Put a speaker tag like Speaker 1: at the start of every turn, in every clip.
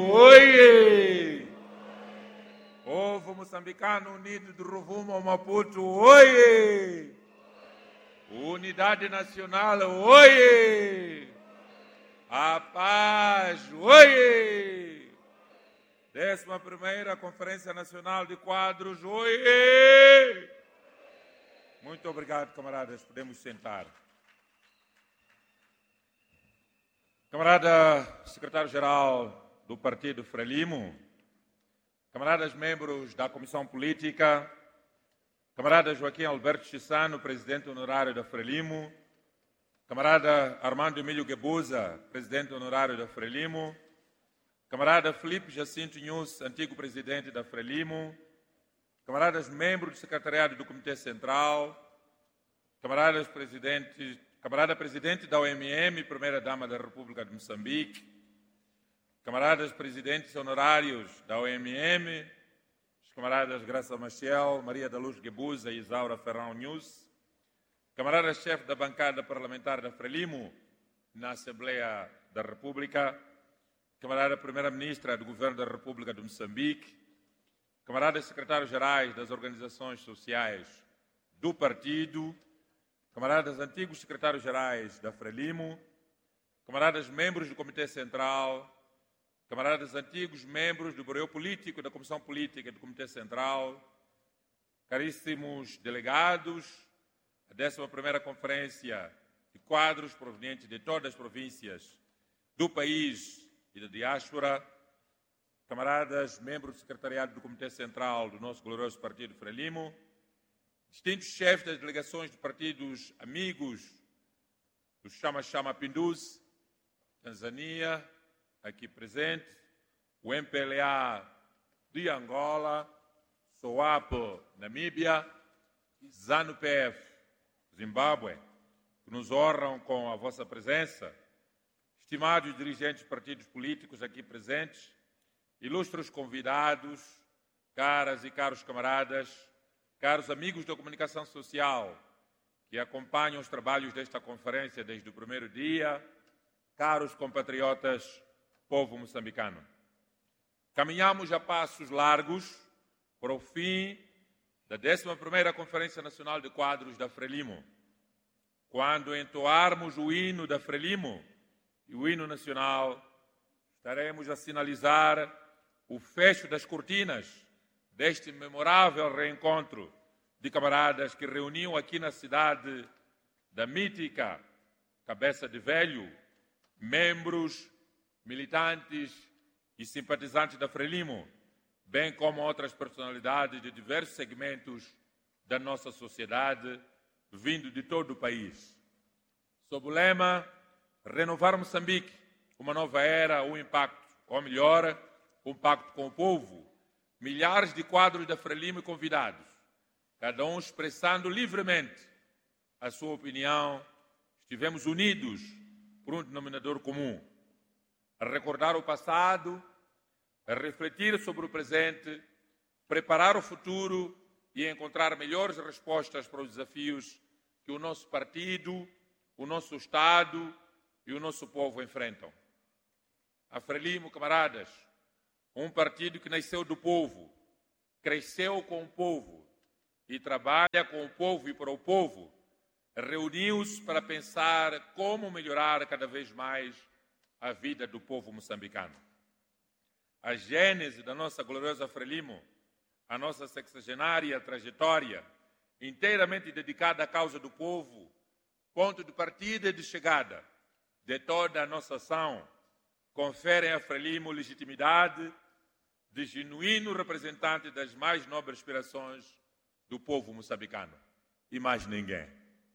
Speaker 1: oie! Povo moçambicano unido de Rovuma ao Maputo, oie! Unidade nacional, oie! A paz, oie! 11ª Conferência Nacional de Quadros, oie! Muito obrigado, camaradas. Podemos sentar. Camarada secretário-geral do Partido Frelimo, camaradas membros da Comissão Política, camarada Joaquim Alberto Chissano, presidente honorário da Frelimo, camarada Armando Emílio Guebuza, presidente honorário da Frelimo, camarada Felipe Jacinto Nhus, antigo presidente da Frelimo, camaradas membros do secretariado do Comitê Central, camarada presidente da OMM, primeira-dama da República de Moçambique, camaradas presidentes honorários da OMM, os camaradas Graça Maciel, Maria da Luz Guebuza e Isaura Ferrão Nhus, camaradas-chefe da bancada parlamentar da Frelimo na Assembleia da República, camarada primeira-ministra do Governo da República de Moçambique, camaradas secretários-gerais das organizações sociais do partido, camaradas antigos secretários-gerais da Frelimo, camaradas membros do Comitê Central, camaradas antigos membros do Bureau Político, da Comissão Política e do Comitê Central, caríssimos delegados, a 11ª Conferência de Quadros provenientes de todas as províncias do país e da diáspora, camaradas membros do Secretariado do Comitê Central do nosso glorioso Partido Frelimo, distintos chefes das delegações de partidos amigos do Chama Pindus, Tanzânia, aqui presente, o MPLA de Angola, SOAPO, Namíbia, e ZANU-PF, Zimbábue, que nos honram com a vossa presença, estimados dirigentes de partidos políticos aqui presentes, ilustres convidados, caras e caros camaradas, caros amigos da comunicação social que acompanham os trabalhos desta conferência desde o primeiro dia, caros compatriotas, povo moçambicano. Caminhamos a passos largos para o fim da 11ª Conferência Nacional de Quadros da Frelimo. Quando entoarmos o hino da Frelimo e o hino nacional, estaremos a sinalizar o fecho das cortinas deste memorável reencontro de camaradas que reuniam aqui na cidade da mítica Cabeça de Velho, membros, militantes e simpatizantes da Frelimo, bem como outras personalidades de diversos segmentos da nossa sociedade, vindo de todo o país. Sob o lema Renovar Moçambique, uma nova era, um impacto, ou melhor, um pacto com o povo, milhares de quadros da Frelimo convidados, cada um expressando livremente a sua opinião, estivemos unidos por um denominador comum, a recordar o passado, a refletir sobre o presente, preparar o futuro e encontrar melhores respostas para os desafios que o nosso partido, o nosso Estado e o nosso povo enfrentam. A Frelimo, camaradas, um partido que nasceu do povo, cresceu com o povo e trabalha com o povo e para o povo, reuniu-se para pensar como melhorar cada vez mais a vida do povo moçambicano. A gênese da nossa gloriosa Frelimo, a nossa sexagenária trajetória, inteiramente dedicada à causa do povo, ponto de partida e de chegada de toda a nossa ação, conferem a Frelimo legitimidade de genuíno representante das mais nobres aspirações do povo moçambicano. E mais ninguém.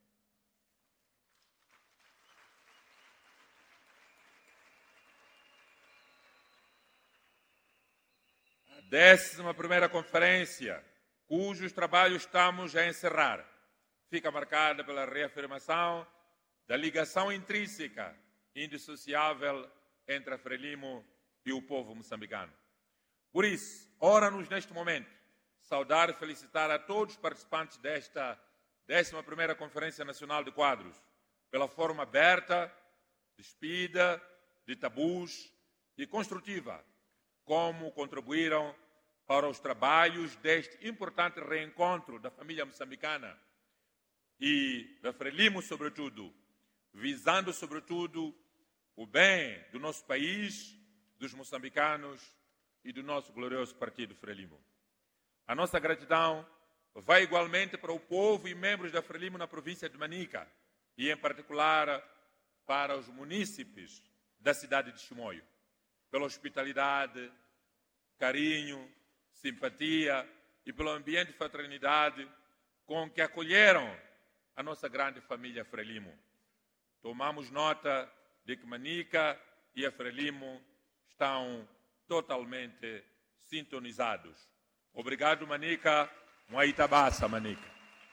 Speaker 1: A 11ª Conferência, cujos trabalhos estamos a encerrar, fica marcada pela reafirmação da ligação intrínseca e indissociável entre a Frelimo e o povo moçambicano. Por isso, ora-nos neste momento saudar e felicitar a todos os participantes desta 11ª Conferência Nacional de Quadros, pela forma aberta, despida, de tabus e construtiva como contribuíram para os trabalhos deste importante reencontro da família moçambicana e da Frelimo, sobretudo, visando, sobretudo, o bem do nosso país, dos moçambicanos e do nosso glorioso partido Frelimo. A nossa gratidão vai igualmente para o povo e membros da Frelimo na província de Manica e, em particular, para os munícipes da cidade de Chimoio, pela hospitalidade, carinho, simpatia e pelo ambiente de fraternidade com que acolheram a nossa grande família Frelimo. Tomamos nota de que Manica e a Frelimo estão totalmente sintonizados. Obrigado, Manica. Moaitabassa, Manica.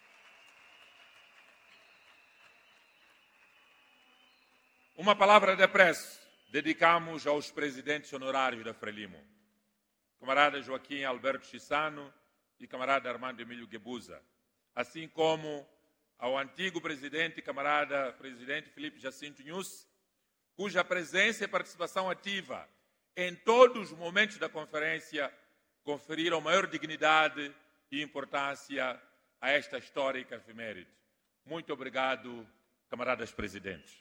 Speaker 1: Uma palavra de apreço dedicamos aos presidentes honorários da Frelimo, camarada Joaquim Alberto Chissano e camarada Armando Emílio Guebuza, assim como ao antigo presidente, camarada presidente Filipe Jacinto Nunes, cuja presença e participação ativa em todos os momentos da conferência conferiram maior dignidade e importância a esta histórica efeméride. Muito obrigado, camaradas presidentes.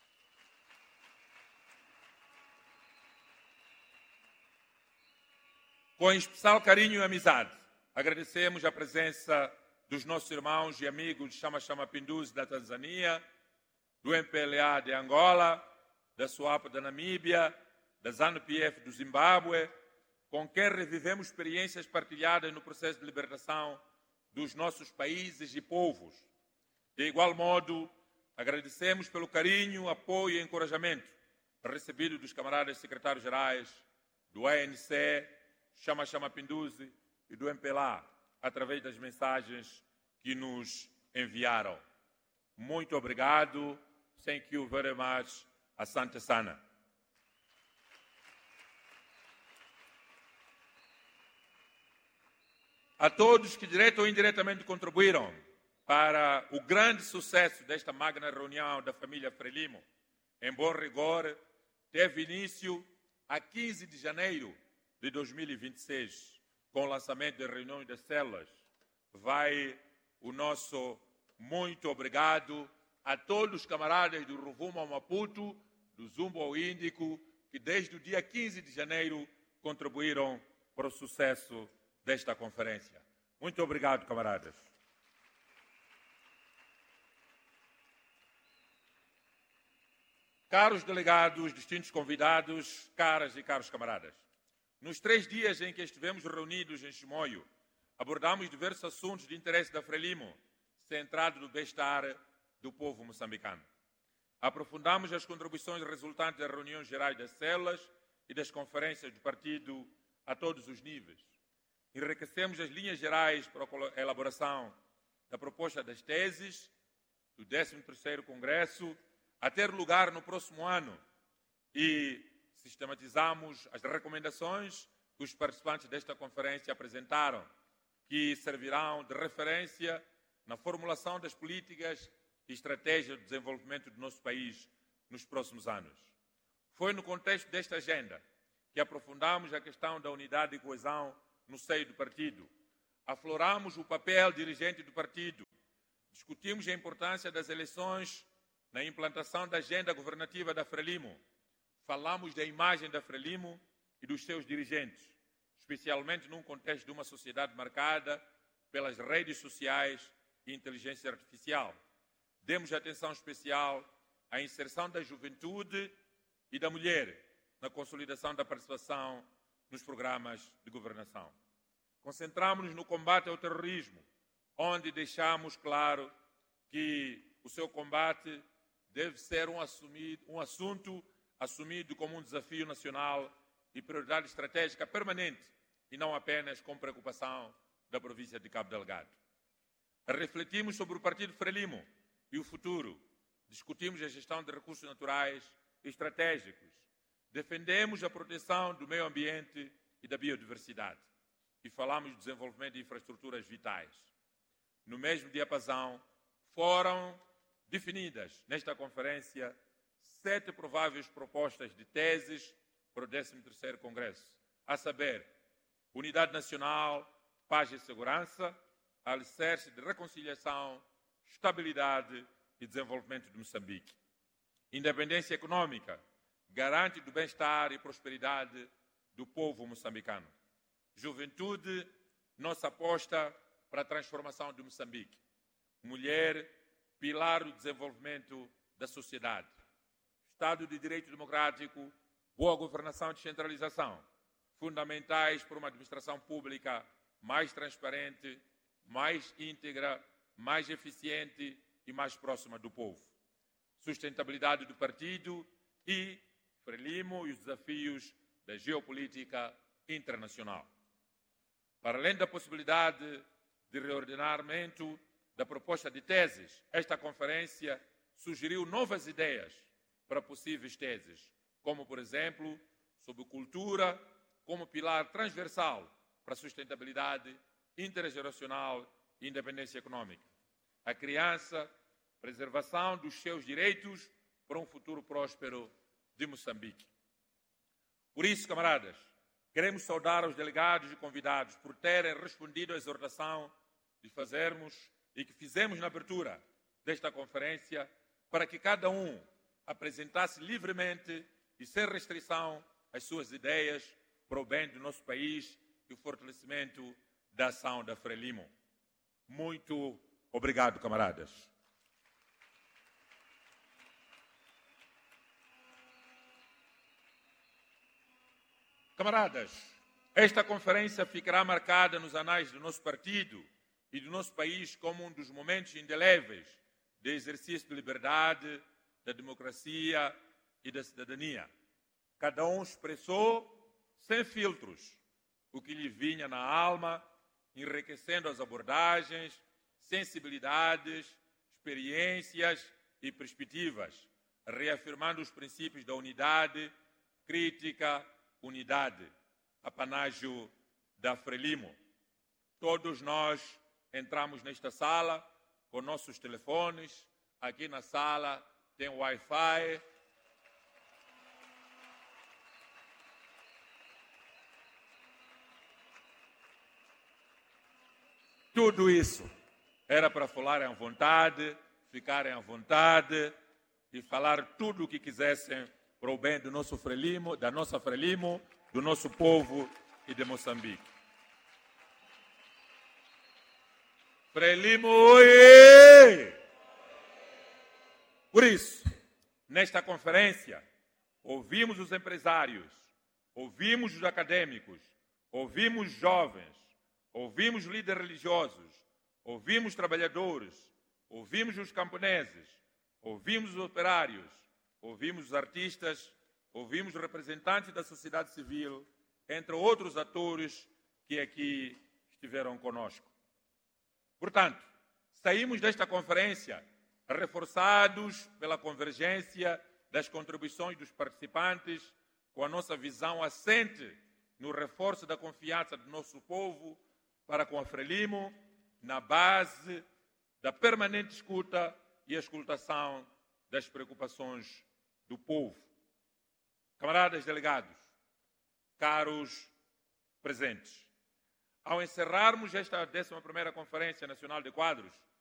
Speaker 1: Com especial carinho e amizade, agradecemos a presença dos nossos irmãos e amigos de Chama Chama Pinduzi da Tanzânia, do MPLA de Angola, da SWAPO da Namíbia, da ZANU-PF do Zimbábue, com quem revivemos experiências partilhadas no processo de libertação dos nossos países e povos. De igual modo, agradecemos pelo carinho, apoio e encorajamento recebido dos camaradas secretários-gerais do ANC, Chama Chama Pinduzi e do MPLA, através das mensagens que nos enviaram. Muito obrigado. Thank you very much. Asante sana. A todos que direto ou indiretamente contribuíram para o grande sucesso desta magna reunião da família Frelimo, em bom rigor, teve início a 15 de janeiro de 2026, com o lançamento das reuniões das células. Vai o nosso muito obrigado a todos os camaradas do Rovuma ao Maputo, do Zumbo ao Índico, que desde o dia 15 de janeiro contribuíram para o sucesso desta conferência. Muito obrigado, camaradas. Caros delegados, distintos convidados, caras e caros camaradas, nos 3 dias em que estivemos reunidos em Chimoio, abordamos diversos assuntos de interesse da Frelimo, centrado no bem-estar do povo moçambicano. Aprofundamos as contribuições resultantes das reuniões gerais das células e das conferências do partido a todos os níveis. Enriquecemos as linhas gerais para a elaboração da proposta das teses do 13º Congresso a ter lugar no próximo ano e sistematizamos as recomendações que os participantes desta conferência apresentaram, que servirão de referência na formulação das políticas e estratégias de desenvolvimento do nosso país nos próximos anos. Foi no contexto desta agenda que aprofundamos a questão da unidade e coesão no seio do partido, afloramos o papel dirigente do partido, discutimos a importância das eleições na implantação da agenda governativa da Frelimo, falamos da imagem da Frelimo e dos seus dirigentes, especialmente num contexto de uma sociedade marcada pelas redes sociais e inteligência artificial. Demos atenção especial à inserção da juventude e da mulher na consolidação da participação nos programas de governação. Concentramos-nos no combate ao terrorismo, onde deixamos claro que o seu combate deve ser um assunto assumido como um desafio nacional e prioridade estratégica permanente, e não apenas com preocupação da província de Cabo Delgado. Refletimos sobre o partido Frelimo e o futuro. Discutimos a gestão de recursos naturais e estratégicos. Defendemos a proteção do meio ambiente e da biodiversidade. E falamos do desenvolvimento de infraestruturas vitais. No mesmo diapasão, foram definidas nesta conferência 7 prováveis propostas de teses para o 13º Congresso, a saber, unidade nacional, paz e segurança, alicerce de reconciliação, estabilidade e desenvolvimento de Moçambique. Independência econômica, garante do bem-estar e prosperidade do povo moçambicano. Juventude, nossa aposta para a transformação de Moçambique. Mulher, pilar do desenvolvimento da sociedade. Estado de Direito Democrático, boa governação e descentralização, fundamentais para uma administração pública mais transparente, mais íntegra, mais eficiente e mais próxima do povo. Sustentabilidade do partido e Frelimo e os desafios da geopolítica internacional. Para além da possibilidade de reordenamento da proposta de teses, esta conferência sugeriu novas ideias para possíveis teses, como, por exemplo, sobre cultura como pilar transversal para a sustentabilidade intergeracional e independência econômica. A criança, preservação dos seus direitos para um futuro próspero de Moçambique. Por isso, camaradas, queremos saudar os delegados e convidados por terem respondido à exortação de fazermos e que fizemos na abertura desta conferência para que cada um apresentasse livremente e sem restrição as suas ideias para o bem do nosso país e o fortalecimento da ação da Frelimo. Muito obrigado, camaradas. Camaradas, esta conferência ficará marcada nos anais do nosso partido e do nosso país como um dos momentos indeléveis de exercício de liberdade, da democracia e da cidadania. Cada um expressou, sem filtros, o que lhe vinha na alma, enriquecendo as abordagens, sensibilidades, experiências e perspectivas, reafirmando os princípios da unidade, crítica, unidade, apanágio da Frelimo. Todos nós entramos nesta sala com nossos telefones. Aqui na sala tem Wi-Fi. Tudo isso era para falarem à vontade, ficarem à vontade e falar tudo o que quisessem para o bem do nosso Frelimo, da nossa Frelimo, do nosso povo e de Moçambique. Frelimo, oiê! Por isso, nesta conferência, ouvimos os empresários, ouvimos os acadêmicos, ouvimos jovens, ouvimos líderes religiosos, ouvimos trabalhadores, ouvimos os camponeses, ouvimos os operários, ouvimos os artistas, ouvimos os representantes da sociedade civil, entre outros atores que aqui estiveram conosco. Portanto, saímos desta conferência reforçados pela convergência das contribuições dos participantes, com a nossa visão assente no reforço da confiança do nosso povo para com a Frelimo, na base da permanente escuta e escutação das preocupações do povo. Camaradas delegados, caros presentes, ao encerrarmos esta 11ª Conferência Nacional de Quadros,